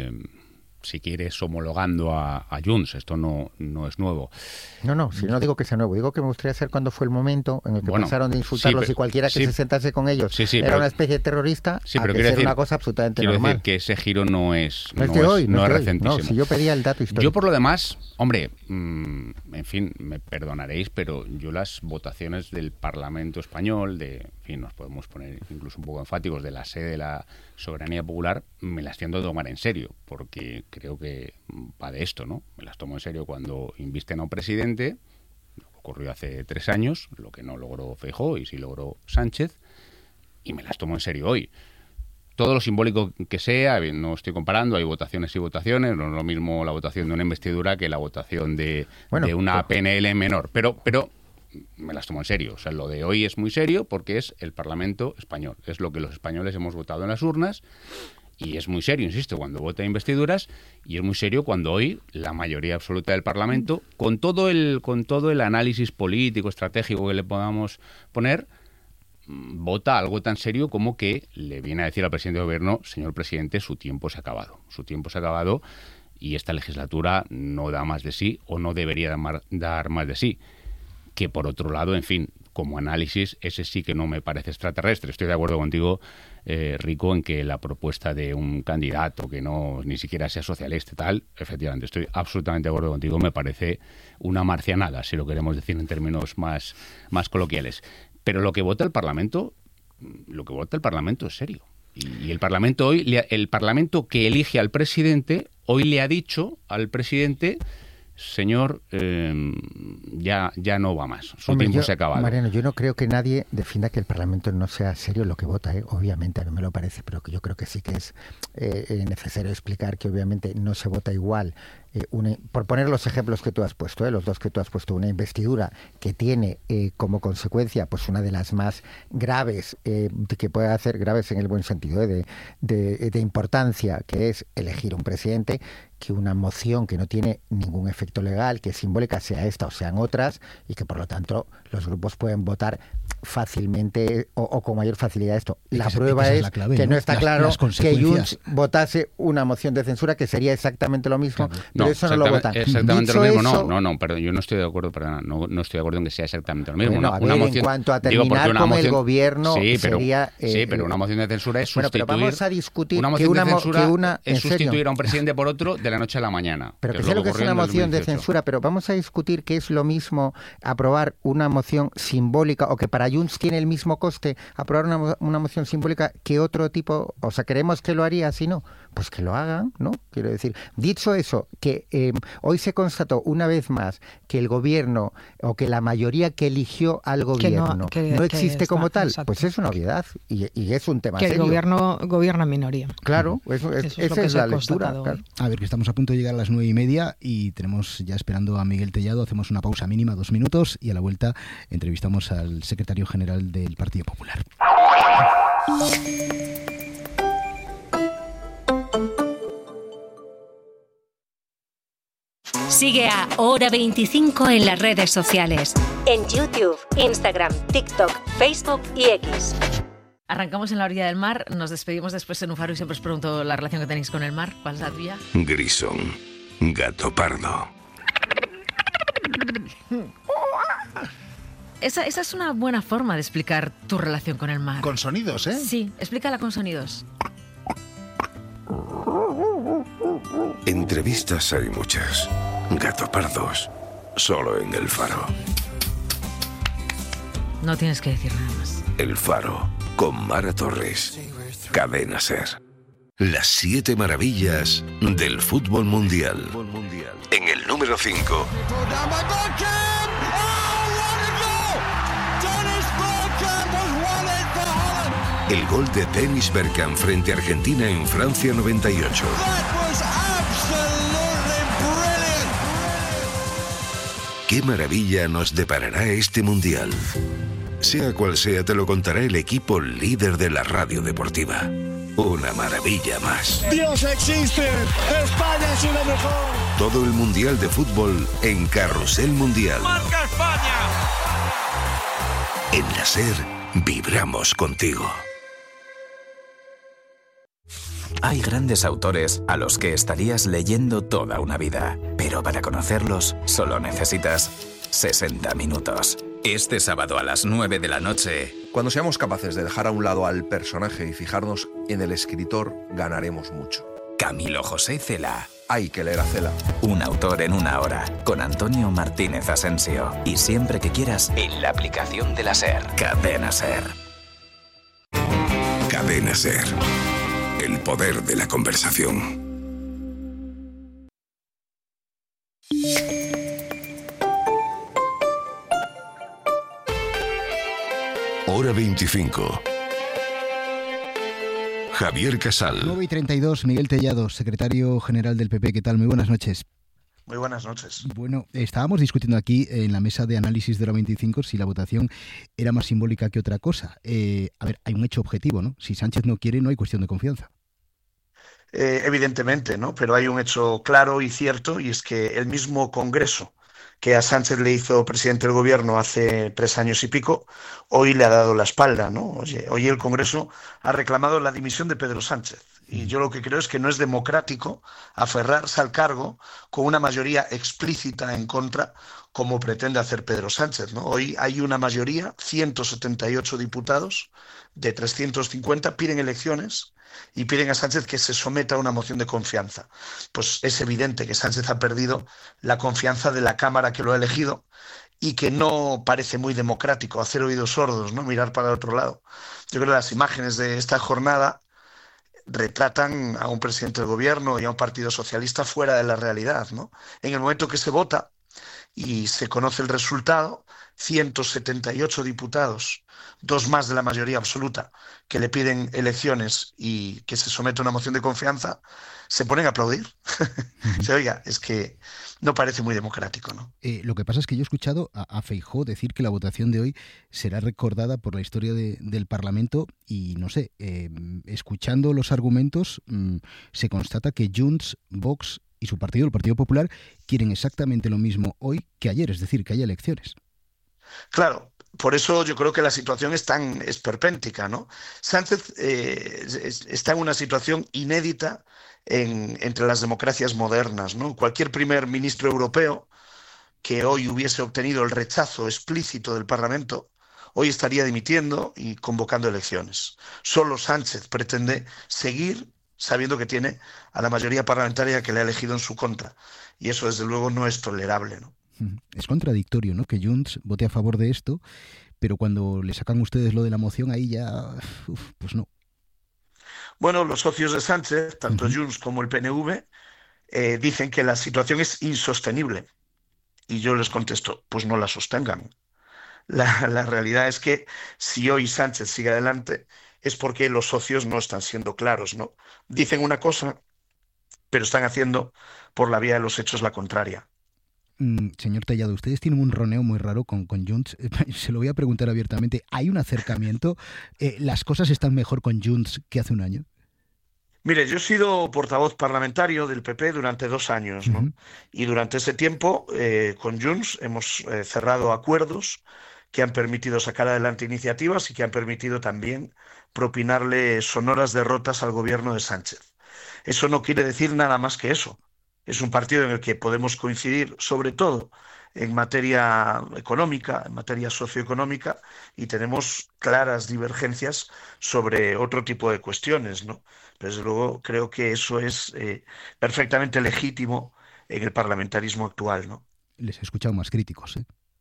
si quieres, homologando a Junts. Esto no es nuevo.
No, si no digo que sea nuevo, digo que me gustaría saber cuándo fue el momento en el que pasaron de insultarlos y cualquiera que se sentase con ellos era una especie de terrorista a que ser una cosa absolutamente normal.
Quiero decir que ese giro no es
No,
recentísimo.
si yo pedía el dato histórico.
Yo, por lo demás, hombre, en fin, me perdonaréis, pero yo las votaciones del Parlamento español, en fin, nos podemos poner incluso un poco enfáticos, de la sede de la soberanía popular, me las tiendo a tomar en serio, porque creo que va de esto, ¿no? Me las tomo en serio cuando invisten a un presidente, lo que ocurrió hace 3 años, lo que no logró Feijóo y sí logró Sánchez, y me las tomo en serio hoy. Todo lo simbólico que sea, no estoy comparando, hay votaciones y votaciones, no es lo mismo la votación de una investidura que la votación de una PNL menor, pero me las tomo en serio. O sea, lo de hoy es muy serio porque es el Parlamento español, es lo que los españoles hemos votado en las urnas. Y es muy serio, insisto, cuando vota investiduras, y es muy serio cuando hoy la mayoría absoluta del Parlamento, con todo el análisis político, estratégico que le podamos poner, vota algo tan serio como que le viene a decir al presidente de gobierno: señor presidente, su tiempo se ha acabado. Su tiempo se ha acabado y esta legislatura no da más de sí o no debería dar más de sí. Que por otro lado, en fin, como análisis, ese sí que no me parece extraterrestre. Estoy de acuerdo contigo, Rico, en que la propuesta de un candidato que no ni siquiera sea socialista y tal, efectivamente, estoy absolutamente de acuerdo contigo, me parece una marcianada, si lo queremos decir en términos más coloquiales. Pero lo que vota el Parlamento es serio. Y el Parlamento hoy, el Parlamento que elige al presidente, hoy le ha dicho al presidente: señor, ya no va más, su tiempo se ha acabado.
Mariano, yo no creo que nadie defienda que el Parlamento no sea serio en lo que vota, obviamente, a mí me lo parece, pero que yo creo que sí que es necesario explicar que obviamente no se vota igual. Por poner los ejemplos que tú has puesto, los dos que tú has puesto, una investidura que tiene como consecuencia pues una de las más graves, que puede hacer graves en el buen sentido, de importancia, que es elegir un presidente, que una moción que no tiene ningún efecto legal, que es simbólica, sea esta o sean otras, y que por lo tanto los grupos pueden votar fácilmente o con mayor facilidad esto. La prueba es que no está claro que Junts votase una moción de censura, que sería exactamente lo mismo, pero eso no lo votan.
Exactamente lo mismo, no, perdón, yo no estoy de acuerdo, no estoy de acuerdo en que sea exactamente lo mismo.
Bueno, una moción, en cuanto a terminar con el gobierno, sería...
pero una moción de censura es sustituir...
Bueno, pero vamos a discutir
una moción de censura es sustituir a un presidente por otro de la noche a la mañana.
Pero que sé lo que es una moción de censura, pero vamos a discutir que es lo mismo aprobar una moción simbólica, o que para Junts tiene el mismo coste aprobar una moción simbólica que otro tipo. O sea, ¿creemos que lo haría así? No. pues que lo hagan, ¿no? Quiero decir, dicho eso, que hoy se constató una vez más que el gobierno o que la mayoría que eligió al gobierno no existe como tal, exacto. Pues es una obviedad y es un tema
que
serio.
El gobierno gobierna en minoría.
Claro, esa es la lectura. Claro.
A ver, que estamos a punto de llegar a las 9:30 y tenemos ya esperando a Miguel Tellado. Hacemos una pausa mínima, 2 minutos, y a la vuelta entrevistamos al secretario general del Partido Popular.
Sigue a Hora 25 en las redes sociales. En YouTube, Instagram, TikTok, Facebook y X.
Arrancamos en la orilla del mar, nos despedimos después en un faro y siempre os pregunto la relación que tenéis con el mar. ¿Cuál es la tuya?
Grisón, gato pardo.
Esa es una buena forma de explicar tu relación con el mar.
Con sonidos, ¿eh?
Sí, explícala con sonidos.
Entrevistas hay muchas. Gato pardos, solo en El Faro.
No tienes que decir nada más.
El Faro, con Mara Torres. Cadena SER. Las 7 maravillas del fútbol mundial. En el número 5. El gol de Dennis Bergkamp frente a Argentina en Francia 98. ¿Qué maravilla nos deparará este mundial? Sea cual sea, te lo contará el equipo líder de la radio deportiva. Una maravilla más.
¡Dios existe! ¡España es lo mejor!
Todo el mundial de fútbol en Carrusel Mundial.
¡Marca España!
En la SER, vibramos contigo.
Hay grandes autores a los que estarías leyendo toda una vida, pero para conocerlos solo necesitas 60 minutos. Este sábado a las 9 de la noche...
Cuando seamos capaces de dejar a un lado al personaje y fijarnos en el escritor, ganaremos mucho.
Camilo José Cela.
Hay que leer a Cela.
Un autor en una hora, con Antonio Martínez Asensio. Y siempre que quieras, en la aplicación de la SER. Cadena SER.
Cadena SER. El poder de la conversación. Hora 25. Javier Casal.
9:32, Miguel Tellado, secretario general del PP. ¿Qué tal? Muy buenas noches.
Muy buenas noches.
Bueno, estábamos discutiendo aquí en la mesa de análisis de Hora 25 si la votación era más simbólica que otra cosa. A ver, hay un hecho objetivo, ¿no? Si Sánchez no quiere, no hay cuestión de confianza.
Evidentemente, ¿no? Pero hay un hecho claro y cierto, y es que el mismo Congreso que a Sánchez le hizo presidente del gobierno hace 3 años y pico, hoy le ha dado la espalda, ¿no? Hoy el Congreso ha reclamado la dimisión de Pedro Sánchez. Y yo lo que creo es que no es democrático aferrarse al cargo con una mayoría explícita en contra, como pretende hacer Pedro Sánchez, ¿no? Hoy hay una mayoría, 178 diputados de 350 piden elecciones y piden a Sánchez que se someta a una moción de confianza. Pues es evidente que Sánchez ha perdido la confianza de la Cámara que lo ha elegido y que no parece muy democrático hacer oídos sordos, ¿no? Mirar para otro lado. Yo creo que las imágenes de esta jornada retratan a un presidente del gobierno y a un partido socialista fuera de la realidad, ¿no? En el momento que se vota y se conoce el resultado, 178 diputados, 2 más de la mayoría absoluta, que le piden elecciones y que se someta a una moción de confianza, se ponen a aplaudir. Oiga, es que no parece muy democrático, ¿no?
Lo que pasa es que yo he escuchado a Feijóo decir que la votación de hoy será recordada por la historia del Parlamento y, no sé, escuchando los argumentos, se constata que Junts, Vox y su partido, el Partido Popular, quieren exactamente lo mismo hoy que ayer, es decir, que haya elecciones.
Claro, por eso yo creo que la situación es tan esperpéntica, ¿no? Sánchez está en una situación inédita entre las democracias modernas, ¿no? Cualquier primer ministro europeo que hoy hubiese obtenido el rechazo explícito del Parlamento, hoy estaría dimitiendo y convocando elecciones. Solo Sánchez pretende seguir sabiendo que tiene a la mayoría parlamentaria que le ha elegido en su contra. Y eso, desde luego, no es tolerable, ¿no?
Es contradictorio, ¿no?, que Junts vote a favor de esto, pero cuando le sacan ustedes lo de la moción, ahí ya, pues no.
Bueno, los socios de Sánchez, tanto Junts como el PNV, dicen que la situación es insostenible. Y yo les contesto, pues no la sostengan. La realidad es que si hoy Sánchez sigue adelante es porque los socios no están siendo claros, ¿no? Dicen una cosa, pero están haciendo por la vía de los hechos la contraria.
Señor Tellado, ustedes tienen un roneo muy raro con Junts. Se lo voy a preguntar abiertamente. ¿Hay un acercamiento? ¿Las cosas están mejor con Junts que hace un año?
Mire, yo he sido portavoz parlamentario del PP durante 2 años, ¿no? Y durante ese tiempo, con Junts hemos cerrado acuerdos que han permitido sacar adelante iniciativas y que han permitido también propinarle sonoras derrotas al gobierno de Sánchez. Eso no quiere decir nada más que eso. Es un partido en el que podemos coincidir, sobre todo en materia económica, en materia socioeconómica, y tenemos claras divergencias sobre otro tipo de cuestiones, ¿no? Pero desde luego creo que eso es perfectamente legítimo en el parlamentarismo actual, ¿no?
Les he escuchado más críticos, ¿eh?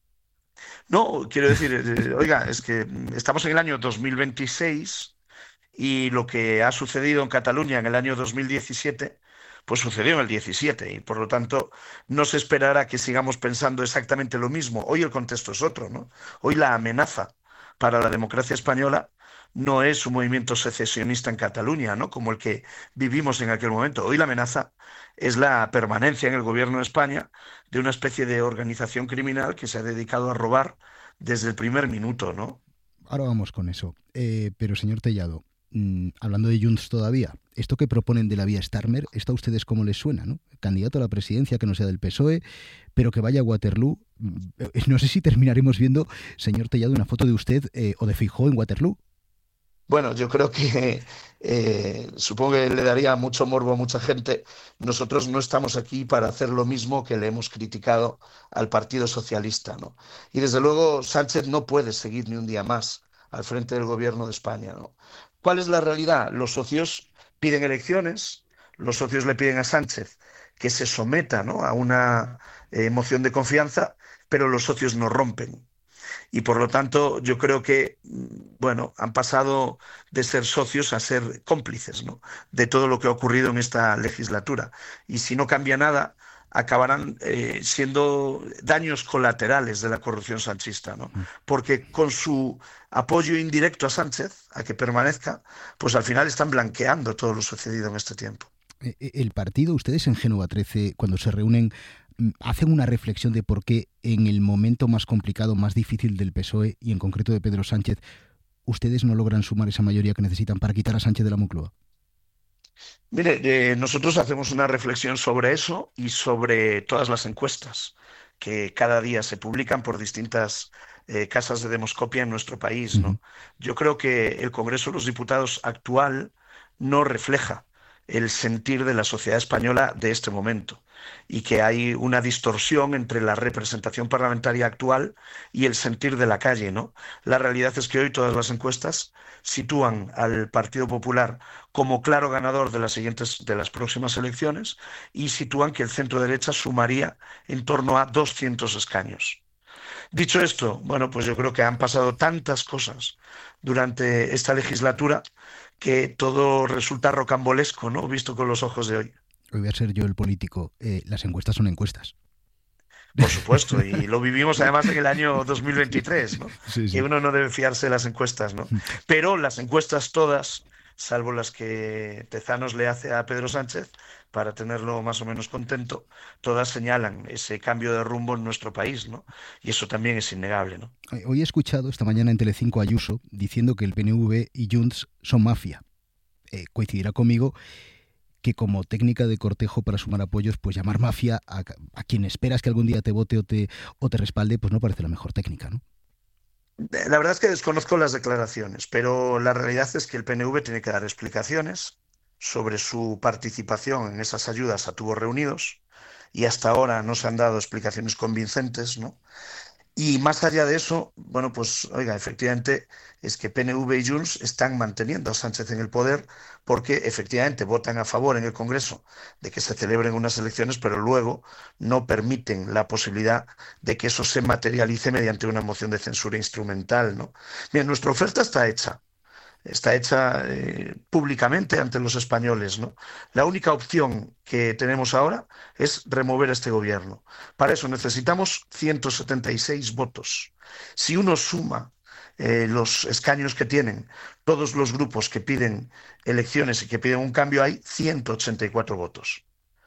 No, quiero decir, oiga, es que estamos en el año 2026 y lo que ha sucedido en Cataluña en el año 2017 pues sucedió en el 17 y por lo tanto no se esperará que sigamos pensando exactamente lo mismo. Hoy el contexto es otro, ¿no? Hoy la amenaza para la democracia española no es un movimiento secesionista en Cataluña, ¿no? Como el que vivimos en aquel momento. Hoy la amenaza es la permanencia en el gobierno de España de una especie de organización criminal que se ha dedicado a robar desde el primer minuto, ¿no?
Ahora vamos con eso. Pero señor Tellado, hablando de Junts todavía, esto que proponen de la vía Starmer, ¿esto a ustedes cómo les suena, no? Candidato a la presidencia que no sea del PSOE, pero que vaya a Waterloo. No sé si terminaremos viendo, señor Tellado, una foto de usted o de Feijóo en Waterloo.
Bueno, yo creo que supongo que le daría mucho morbo a mucha gente. Nosotros no estamos aquí para hacer lo mismo que le hemos criticado al Partido Socialista, ¿no? Y desde luego Sánchez no puede seguir ni un día más al frente del gobierno de España, ¿no? ¿Cuál es la realidad? Los socios piden elecciones, los socios le piden a Sánchez que se someta, ¿no?, a una moción de confianza, pero los socios no rompen. Y por lo tanto yo creo que, bueno, han pasado de ser socios a ser cómplices, ¿no?, de todo lo que ha ocurrido en esta legislatura. Y si no cambia nada, acabarán siendo daños colaterales de la corrupción sanchista, ¿no? Porque con su apoyo indirecto a Sánchez, a que permanezca, pues al final están blanqueando todo lo sucedido en este tiempo.
El partido, ustedes en Génova 13, cuando se reúnen, hacen una reflexión de por qué en el momento más complicado, más difícil del PSOE y en concreto de Pedro Sánchez, ustedes no logran sumar esa mayoría que necesitan para quitar a Sánchez de la Moncloa.
Mire, nosotros hacemos una reflexión sobre eso y sobre todas las encuestas que cada día se publican por distintas casas de demoscopia en nuestro país, ¿no? Yo creo que el Congreso de los Diputados actual no refleja el sentir de la sociedad española de este momento y que hay una distorsión entre la representación parlamentaria actual y el sentir de la calle, ¿no? La realidad es que hoy todas las encuestas sitúan al Partido Popular como claro ganador de las próximas elecciones y sitúan que el centro derecha sumaría en torno a 200 escaños. Dicho esto, bueno, pues yo creo que han pasado tantas cosas durante esta legislatura que todo resulta rocambolesco, ¿no?, visto con los ojos de hoy.
Hoy voy a ser yo el político. Las encuestas son encuestas.
Por supuesto, y lo vivimos además en el año 2023, ¿no?
Sí, sí.
Que uno no debe fiarse de las encuestas, ¿no? Pero las encuestas todas, salvo las que Tezanos le hace a Pedro Sánchez, para tenerlo más o menos contento, todas señalan ese cambio de rumbo en nuestro país, ¿no? Y eso también es innegable, ¿no?
Hoy he escuchado esta mañana en Telecinco a Ayuso diciendo que el PNV y Junts son mafia. Coincidirá conmigo que como técnica de cortejo para sumar apoyos, pues llamar mafia a quien esperas que algún día te vote o te respalde, pues no parece la mejor técnica, ¿no?
La verdad es que desconozco las declaraciones, pero la realidad es que el PNV tiene que dar explicaciones sobre su participación en esas ayudas a tubos reunidos y hasta ahora no se han dado explicaciones convincentes, ¿no? Y más allá de eso, bueno, pues oiga, efectivamente es que PNV y Junts están manteniendo a Sánchez en el poder porque efectivamente votan a favor en el Congreso de que se celebren unas elecciones, pero luego no permiten la posibilidad de que eso se materialice mediante una moción de censura instrumental, ¿no? Bien, nuestra oferta está hecha. está hecha públicamente ante los españoles, ¿no? La única opción que tenemos ahora es remover este gobierno. Para eso necesitamos 176 votos. Si uno suma los escaños que tienen todos los grupos que piden elecciones y que piden un cambio, hay 184 votos.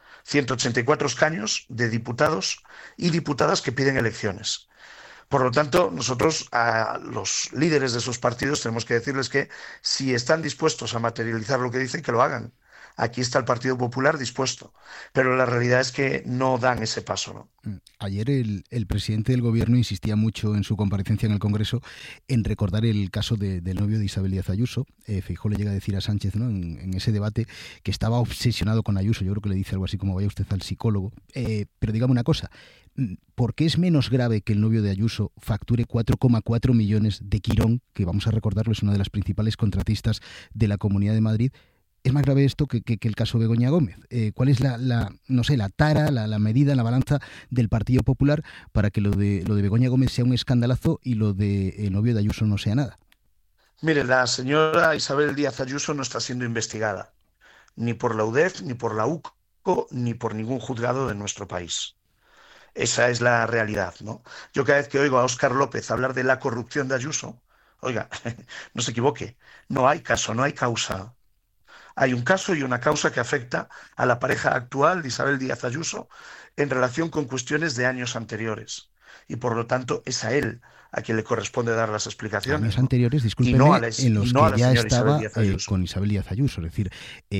184 escaños de diputados y diputadas que piden elecciones. Por lo tanto, nosotros a los líderes de esos partidos tenemos que decirles que si están dispuestos a materializar lo que dicen, que lo hagan. Aquí está el Partido Popular dispuesto, pero la realidad es que no dan ese paso, ¿no?
Ayer el presidente del Gobierno insistía mucho en su comparecencia en el Congreso en recordar el caso del novio de Isabel Díaz Ayuso. Feijóo le llega a decir a Sánchez, ¿no?, en ese debate, que estaba obsesionado con Ayuso. Yo creo que le dice algo así como: vaya usted al psicólogo. Pero dígame una cosa, ¿por qué es menos grave que el novio de Ayuso facture 4,4 millones de Quirón, que, vamos a recordarlo, es una de las principales contratistas de la Comunidad de Madrid? ¿Es más grave esto que el caso Begoña Gómez? ¿Cuál es la tara, la medida, la balanza del Partido Popular para que lo de Begoña Gómez sea un escandalazo y lo de novio de Ayuso no sea nada?
Mire, la señora Isabel Díaz Ayuso no está siendo investigada, ni por la UDEF, ni por la UCO, ni por ningún juzgado de nuestro país. Esa es la realidad, ¿no? Yo cada vez que oigo a Óscar López hablar de la corrupción de Ayuso, oiga, no se equivoque, no hay caso, no hay causa. Hay un caso y una causa que afecta a la pareja actual de Isabel Díaz Ayuso en relación con cuestiones de años anteriores. Y por lo tanto es a él a quien le corresponde dar las explicaciones.
Años anteriores, discúlpeme, en los que ya estaba con Isabel Díaz Ayuso. Es decir,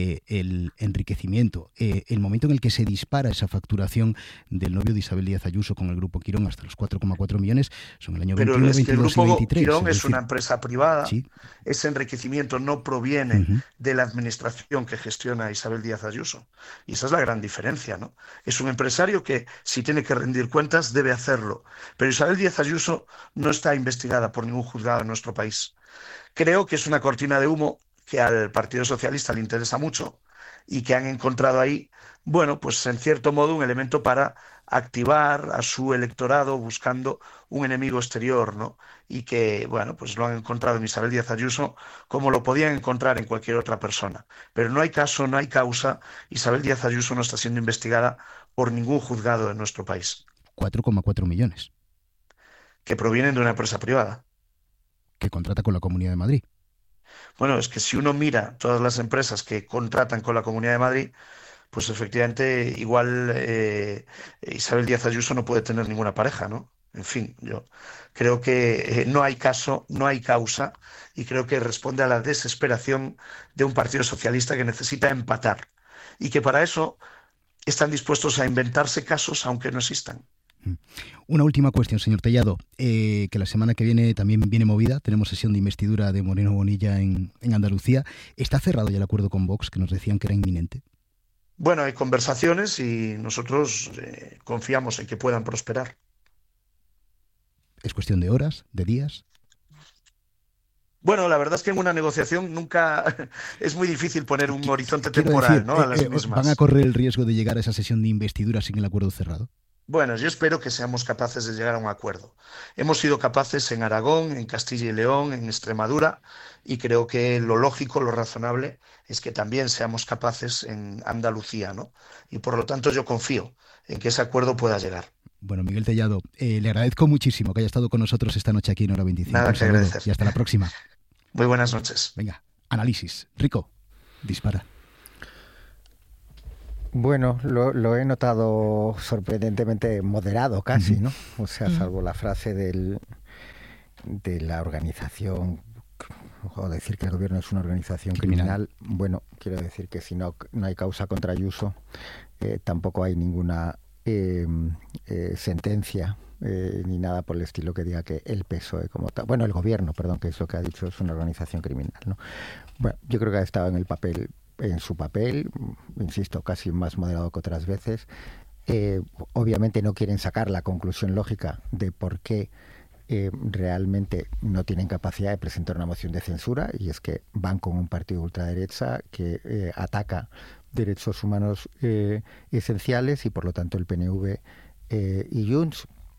el enriquecimiento, el momento en el que se dispara esa facturación del novio de Isabel Díaz Ayuso con el Grupo Quirón hasta los 4,4 millones son el año 21, 22 y 23. Pero el Grupo
Quirón es una empresa privada. ¿Sí? Ese enriquecimiento no proviene de la administración que gestiona Isabel Díaz Ayuso. Y esa es la gran diferencia, ¿no? Es un empresario que, si tiene que rendir cuentas, debe hacerlo. Pero Isabel Díaz Ayuso no está investigada por ningún juzgado en nuestro país. Creo que es una cortina de humo que al Partido Socialista le interesa mucho y que han encontrado ahí, bueno, pues en cierto modo un elemento para activar a su electorado buscando un enemigo exterior, ¿no? Y que, bueno, pues lo han encontrado en Isabel Díaz Ayuso como lo podían encontrar en cualquier otra persona. Pero no hay caso, no hay causa. Isabel Díaz Ayuso no está siendo investigada por ningún juzgado de nuestro país.
4,4 millones.
Que provienen de una empresa privada.
Que contrata con la Comunidad de Madrid.
Bueno, es que si uno mira todas las empresas que contratan con la Comunidad de Madrid, pues efectivamente igual Isabel Díaz Ayuso no puede tener ninguna pareja, ¿no? En fin, yo creo que no hay caso, no hay causa, y creo que responde a la desesperación de un Partido Socialista que necesita empatar y que para eso están dispuestos a inventarse casos aunque no existan.
Una última cuestión, señor Tellado, que la semana que viene también viene movida. Tenemos sesión de investidura de Moreno Bonilla en Andalucía. ¿Está cerrado ya el acuerdo con Vox, que nos decían que era inminente?
Bueno, hay conversaciones y nosotros confiamos en que puedan prosperar.
¿Es cuestión de horas, de días?
Bueno, la verdad es que en una negociación nunca es muy difícil poner un horizonte temporal, ¿no? A las mismas.
¿Van a correr el riesgo de llegar a esa sesión de investidura sin el acuerdo cerrado?
Bueno, yo espero que seamos capaces de llegar a un acuerdo. Hemos sido capaces en Aragón, en Castilla y León, en Extremadura, y creo que lo lógico, lo razonable, es que también seamos capaces en Andalucía, ¿no? Y por lo tanto yo confío en que ese acuerdo pueda llegar.
Bueno, Miguel Tellado, le agradezco muchísimo que haya estado con nosotros esta noche aquí en Hora 25.
Nada que agradecer.
Y hasta la próxima.
Muy buenas noches.
Venga, análisis. Rico, dispara.
Bueno, lo he notado sorprendentemente moderado casi, ¿no? O sea, salvo la frase de la organización, o decir que el gobierno es una organización criminal. Bueno, quiero decir que si no hay causa contra Ayuso, tampoco hay ninguna sentencia ni nada por el estilo que diga que el PSOE como tal, bueno, el gobierno, perdón, que es lo que ha dicho, es una organización criminal, ¿no? Bueno, yo creo que ha estado en su papel, insisto, casi más moderado que otras veces. Obviamente no quieren sacar la conclusión lógica de por qué realmente no tienen capacidad de presentar una moción de censura, y es que van con un partido de ultraderecha que ataca derechos humanos esenciales, y por lo tanto el PNV y Junts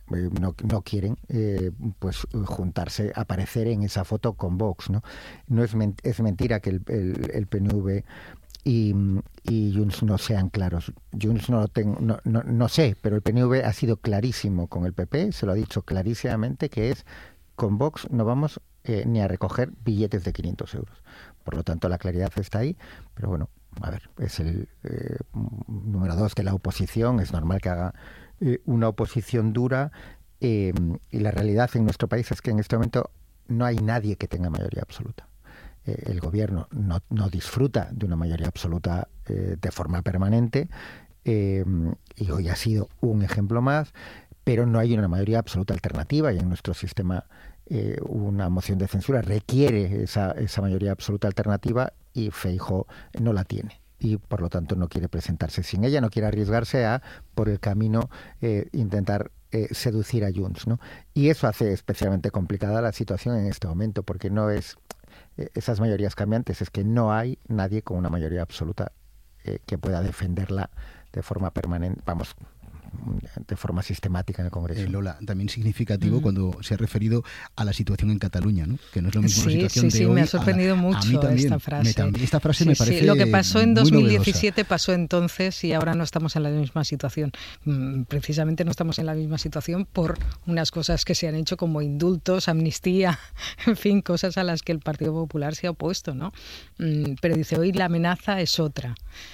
no quieren pues juntarse, aparecer en esa foto con Vox, ¿no? No es mentira que el PNV y Junts no sean claros. Junts no sé, pero el PNV ha sido clarísimo con el PP, se lo ha dicho clarísimamente, que es con Vox no vamos ni a recoger billetes de 500 euros. Por lo tanto, la claridad está ahí, pero bueno, a ver, es el número 2 de la oposición, es normal que haga una oposición dura, y la realidad en nuestro país es que en este momento no hay nadie que tenga mayoría absoluta. El gobierno no disfruta de una mayoría absoluta de forma permanente, y hoy ha sido un ejemplo más, pero no hay una mayoría absoluta alternativa, y en nuestro sistema una moción de censura requiere esa mayoría absoluta alternativa, y Feijóo no la tiene. Y por lo tanto no quiere presentarse sin ella, no quiere arriesgarse a, por el camino, intentar seducir a Junts, ¿no? Y eso hace especialmente complicada la situación en este momento, porque no es esas mayorías cambiantes, es que no hay nadie con una mayoría absoluta que pueda defenderla de forma permanente, de forma sistemática en el Congreso.
Lola, también significativo cuando se ha referido a la situación en Cataluña, ¿no? Que no es lo mismo la situación de hoy.
Sí, me ha sorprendido mucho
a mí también,
esta frase.
Esta frase me parece
lo que pasó en 2017
novedosa.
pasó entonces, y ahora no estamos en la misma situación. Precisamente no estamos en la misma situación por unas cosas que se han hecho como indultos, amnistía, en fin, cosas a las que el Partido Popular se ha opuesto, ¿no? Pero dice, hoy la amenaza es otra.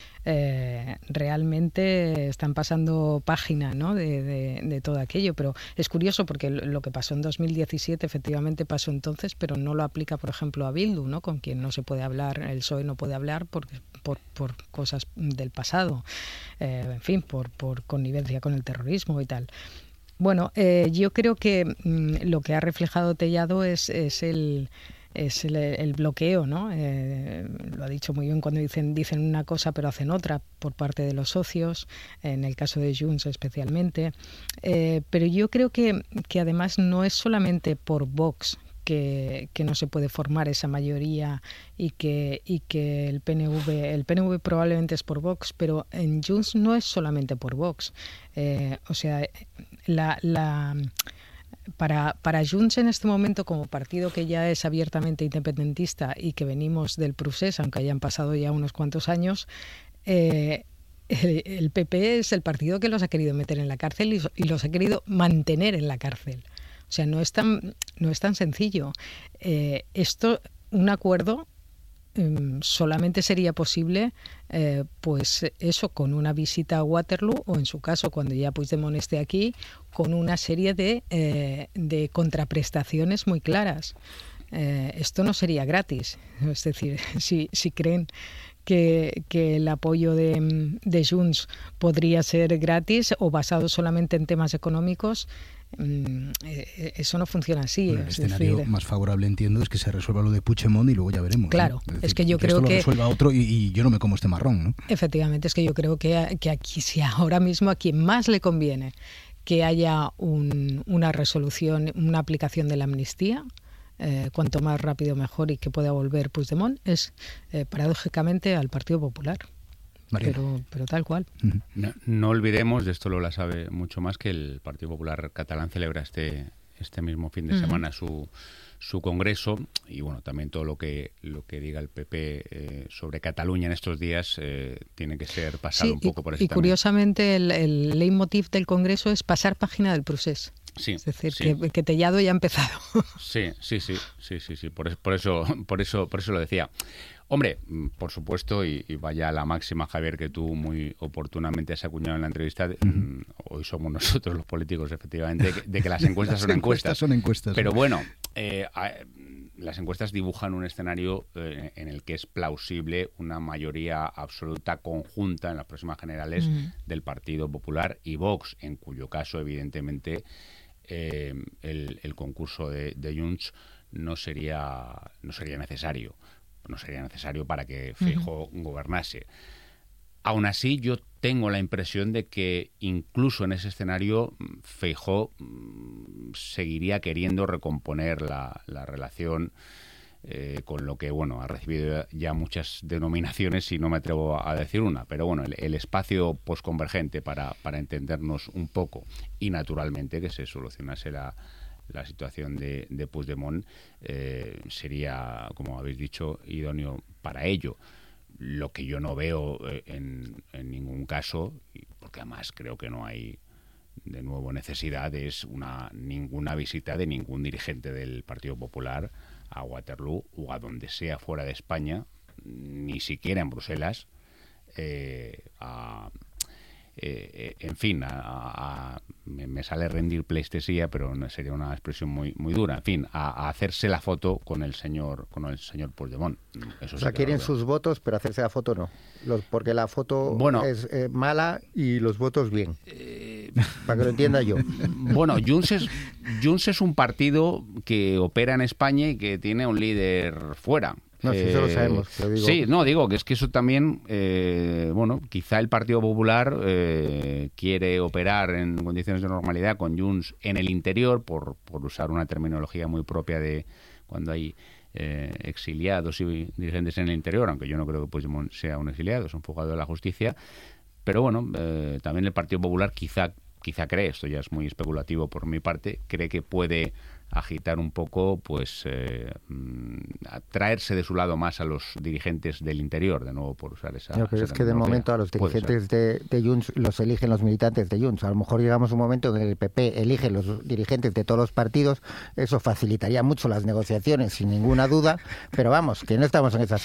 Realmente están pasando página, ¿no? de todo aquello, pero es curioso porque lo que pasó en 2017 efectivamente pasó entonces, pero no lo aplica, por ejemplo, a Bildu, ¿no? Con quien no se puede hablar, el PSOE no puede hablar por cosas del pasado, en fin, por connivencia con el terrorismo y tal. Bueno, yo creo que lo que ha reflejado Tellado es el bloqueo, ¿no? Lo ha dicho muy bien cuando dicen una cosa pero hacen otra por parte de los socios, en el caso de Junts especialmente. Pero yo creo que además no es solamente por Vox que no se puede formar esa mayoría y que el PNV probablemente es por Vox, pero en Junts no es solamente por Vox. O sea, Para Junts en este momento, como partido que ya es abiertamente independentista y que venimos del procés, aunque hayan pasado ya unos cuantos años, el PP es el partido que los ha querido meter en la cárcel y los ha querido mantener en la cárcel. O sea, no es tan sencillo. Un acuerdo solamente sería posible pues eso, con una visita a Waterloo, o en su caso cuando ya Puigdemont esté aquí, con una serie de contraprestaciones muy claras. Esto no sería gratis, es decir, si creen que el apoyo de Junts podría ser gratis o basado solamente en temas económicos, eso no funciona así.
Bueno, el escenario más favorable, entiendo, es que se resuelva lo de Puigdemont y luego ya veremos.
Claro,
¿no?
es que yo creo
esto
que
lo resuelva otro y yo no me como este marrón, ¿no?
Efectivamente, es que yo creo que aquí, si ahora mismo a quien más le conviene que haya una resolución, una aplicación de la amnistía, cuanto más rápido mejor, y que pueda volver Puigdemont, es paradójicamente al Partido Popular. Pero tal cual.
No olvidemos, de esto Lola sabe mucho más, que el Partido Popular catalán celebra este mismo fin de semana su congreso, y bueno, también todo lo que diga el PP sobre Cataluña en estos días tiene que ser pasado un poco por eso.
Y curiosamente el leitmotiv del congreso es pasar página del procés.
Sí,
es decir,
sí.
que Tellado ya ha empezado.
Sí. Por eso lo decía. Hombre, por supuesto, y vaya la máxima, Javier, que tú muy oportunamente has acuñado en la entrevista, hoy somos nosotros los políticos, efectivamente, de que las encuestas son encuestas.
Son encuestas.
Pero bueno, las encuestas dibujan un escenario en el que es plausible una mayoría absoluta conjunta en las próximas generales del Partido Popular y Vox, en cuyo caso, evidentemente, el concurso de Junts no sería necesario. No sería necesario para que Feijóo gobernase. Aún así, yo tengo la impresión de que incluso en ese escenario Feijóo seguiría queriendo recomponer la relación con lo que, bueno, ha recibido ya muchas denominaciones y no me atrevo a decir una, pero bueno, el espacio posconvergente para entendernos un poco y naturalmente que se solucionase la situación de Puigdemont sería, como habéis dicho, idóneo para ello. Lo que yo no veo en ningún caso, porque además creo que no hay de nuevo necesidad, es ninguna visita de ningún dirigente del Partido Popular a Waterloo o a donde sea fuera de España, ni siquiera en Bruselas, en fin, me sale rendir pleistesía, pero sería una expresión muy dura, en fin, a hacerse la foto con el señor Puigdemont. Eso
o sea, quieren sus votos, pero hacerse la foto no. Porque la foto es mala y los votos bien. Para que lo entienda yo.
Bueno, Junts es un partido que opera en España y que tiene un líder fuera.
No, sí, eso lo sabemos. Lo digo.
Sí, no, digo que es que eso también, bueno, quizá el Partido Popular quiere operar en condiciones de normalidad con Junts en el interior, por usar una terminología muy propia de cuando hay exiliados y dirigentes en el interior, aunque yo no creo que Puigdemont sea un exiliado, es un fugado de la justicia. Pero bueno, también el Partido Popular quizá cree, esto ya es muy especulativo por mi parte, cree que puede agitar un poco, pues atraerse de su lado más a los dirigentes del interior, de nuevo por usar esa...
No, pero es que de momento a los dirigentes de Junts los eligen los militantes de Junts. A lo mejor llegamos a un momento en que el PP elige los dirigentes de todos los partidos, eso facilitaría mucho las negociaciones, sin ninguna duda, pero vamos, que no estamos en esa